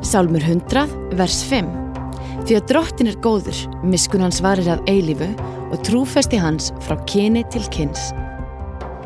Sálmur 100, vers 5. Því að Drottinn góður, miskunn hans varir að eilífu og trúfesti hans frá kyni til kyns.